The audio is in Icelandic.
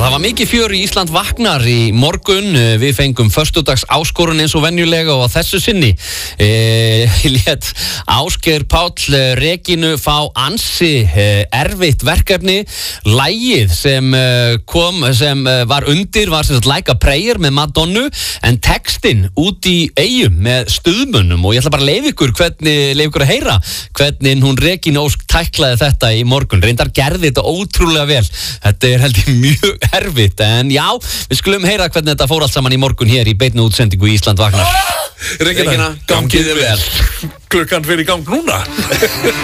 það var mikið fjör í Ísland vaknar í morgun. Við fengum föstudags áskorun eins og venjulega og á þessu sinni lét Ásgeir Páll Regínu fá ansi erfitt verkefni. Lagið sem var undir var sem sagt Like a Prayer með Madonnu, en textinn út í Eyjum með stuðmönnum, og ég ætla bara að leyfa ykkur að heyra hvernig hún Regína Ósk tæklaði þetta í morgun. Reyndar gerði þetta ótrúlega vel. Þetta held ég mjög erfitt, en já, við skulum heyra hvernig þetta fór allt saman í morgun hér í beinni útsendingu í Ísland vaknar. Regína, gangið þér vel. Klukkan fyrir í gang núna.